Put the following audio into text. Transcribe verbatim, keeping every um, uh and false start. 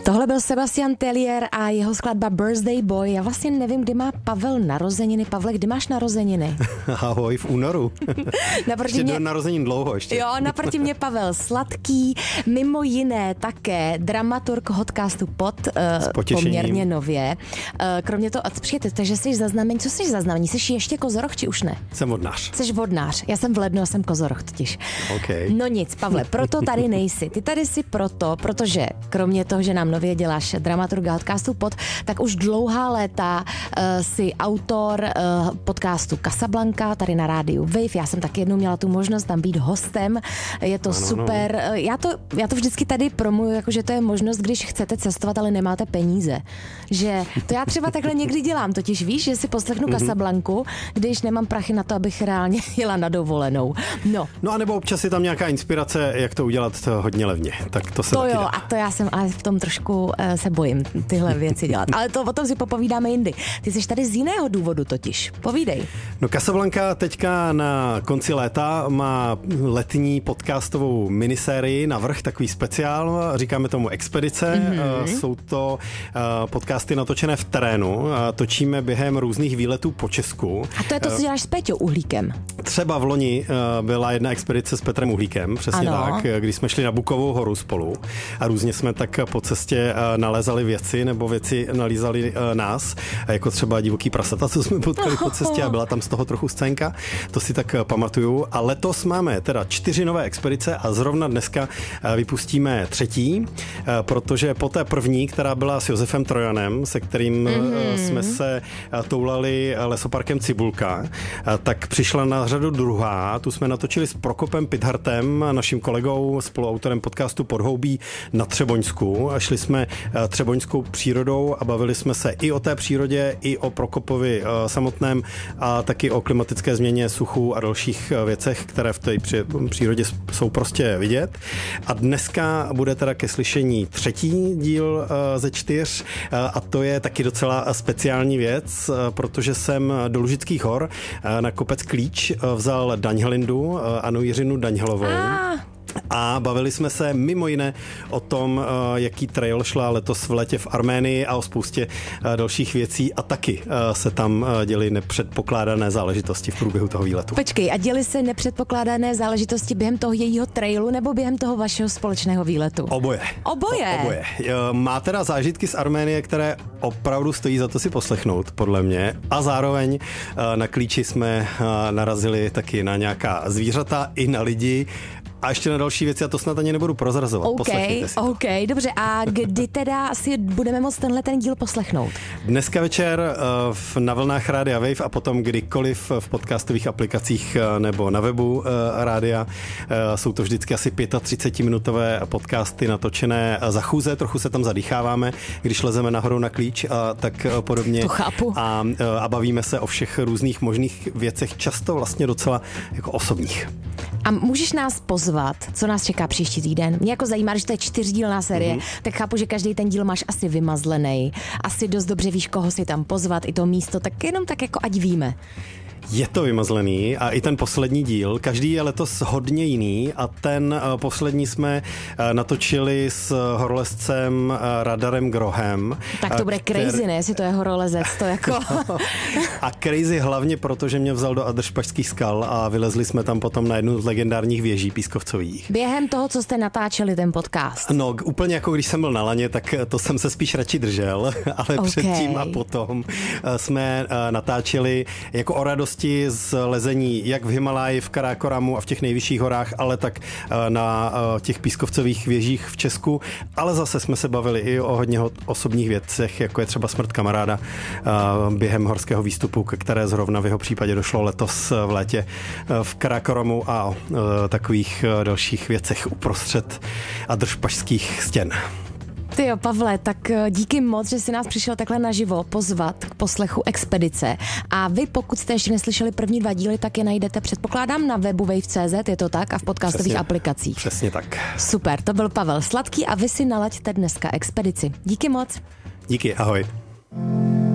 Tohle byl Sebastian Tellier a jeho skladba Birthday Boy. Já vlastně nevím, kdy má Pavel narozeniny. Pavle, kdy máš narozeniny? Ahoj, v únoru. Ještě mě... do narozenin dlouho ještě. Jo, naproti mě Pavel Sladký, mimo jiné také dramaturg podcastu Pod, uh, poměrně nově. Uh, kromě toho, přijďte, takže jsi zaznamení, co jsi zaznamení? Jsi ještě kozoroch, či už ne? Jsem vodnář. Jsi vodnář, já jsem v lednu a jsem kozoroch totiž. Okay. No nic, Pavle, proto tady nejsi. Ty tady jsi proto, protože kromě toho, že nám nově děláš dramaturga podcastu Pod, tak už dlouhá léta uh, jsi autor uh, podcastu Casablanca tady na rádiu Wave. Já jsem taky jednou měla tu možnost tam být hostem. Je to ano, super. No. Já, to, já to vždycky tady promuju, jakože to je možnost, když chcete cestovat, ale nemáte peníze. Že to já třeba takhle někdy dělám, totiž víš, že si poslechnu mm-hmm. Casablancu, když nemám prachy na to, abych reálně jela na dovolenou. No. No a nebo občas je tam nějaká inspirace, jak to udělat hodně levně. Tak to se To taky jo, dá. a to já jsem ale v tom trošku uh, se bojím tyhle věci dělat. Ale to o tom si popovídáme jindy. Ty jsi tady z jiného důvodu totiž. Povídej. No Casablanca teďka na konci léta má letní podcastovou minisérii navrch, takový speciál, říkáme tomu Expedice. Mm-hmm. Jsou to podcasty natočené v terénu. Točíme během různých výletů po Česku. A to je to, co děláš s Péťou Uhlíkem. Třeba v loni byla jedna expedice s Petrem Uhlíkem, přesně ano. tak, když jsme šli na Bukovou horu spolu a různě jsme tak po cestě nalézali věci, nebo věci nalízali nás, jako třeba divoký prasata, co jsme potkali po cestě a byla tam z toho trochu scénka, to si tak pamatuju. A letos máme teda čtyři nové expedice a zrovna dneska vypustíme třetí, protože po té první, která byla s Josefem Trojanem, se kterým mm-hmm. jsme se toulali lesoparkem Cibulka, tak přišla na řadu druhá, tu jsme natočili s Prokopem Pidhartem, naším kolegou, spoluautorem podcastu Podhoubí na Třeboňsku. A šli jsme třeboňskou přírodou a bavili jsme se i o té přírodě, i o Prokopovi samotném a taky o klimatické změně, suchu a dalších věcech, které v té přírodě jsou prostě vidět. A dneska bude teda ke slyšení třetí díl ze čtyř a to je taky docela speciální věc, protože jsem do Lužických hor na kopec Klíč vzal Daňhlindu, Anu Jiřinu Daňhlovou. Ah. A bavili jsme se mimo jiné o tom, jaký trail šla letos v létě v Arménii a o spoustě dalších věcí a taky se tam děly nepředpokládané záležitosti v průběhu toho výletu. Počkej, a děly se nepředpokládané záležitosti během toho jejího trailu nebo během toho vašeho společného výletu? Oboje. Oboje? O, oboje. Má teda zážitky z Arménie, které opravdu stojí za to si poslechnout, podle mě. A zároveň na Klíči jsme narazili taky na nějaká zvířata i na lidi. A ještě na další věci, a to snad ani nebudu prozrazovat. OK, OK, dobře. A kdy teda si budeme moct tenhle ten díl poslechnout? Dneska večer uh, na vlnách Rádia Wave a potom kdykoliv v podcastových aplikacích uh, nebo na webu uh, Rádia. Uh, jsou to vždycky asi třicetiminutové podcasty natočené za chůze, trochu se tam zadýcháváme, když lezeme nahoru na Klíč a tak uh, podobně. To chápu. A, uh, a bavíme se o všech různých možných věcech, často vlastně docela jako osobních. A můžeš nás pozvat, co nás čeká příští týden? Mě jako zajímá, že to je čtyřdílná série, mm-hmm. tak chápu, že každý ten díl máš asi vymazlený. Asi dost dobře víš, koho si tam pozvat, i to místo, tak jenom tak jako ať víme. Je to vymazlený a i ten poslední díl. Každý je letos hodně jiný a ten uh, poslední jsme uh, natočili s horolezcem uh, Radarem Grohem. Tak to bude který... crazy, ne? Jestli to je horolezec, to jako... A crazy hlavně proto, že mě vzal do Adršpašských skal a vylezli jsme tam potom na jednu z legendárních věží pískovcových. Během toho, co jste natáčeli ten podcast? No, úplně jako když jsem byl na laně, tak to jsem se spíš radši držel, ale okay. předtím a potom uh, jsme uh, natáčeli jako o radosti z lezení jak v Himaláji, v Karákoramu a v těch nejvyšších horách, ale tak na těch pískovcových věžích v Česku. Ale zase jsme se bavili i o hodně osobních věcech, jako je třeba smrt kamaráda během horského výstupu, ke které zrovna v jeho případě došlo letos v létě v Karákoramu a o takových dalších věcech uprostřed adršpašských stěn. Ty jo, Pavle, tak díky moc, že jsi nás přišel takhle naživo pozvat k poslechu Expedice. A vy, pokud jste ještě neslyšeli první dva díly, tak je najdete, předpokládám, na webu wave tečka cé zet, je to tak, a v podcastových Přesně. aplikacích. Přesně tak. Super, to byl Pavel Sladký a vy si nalaďte dneska Expedici. Díky moc. Díky, ahoj.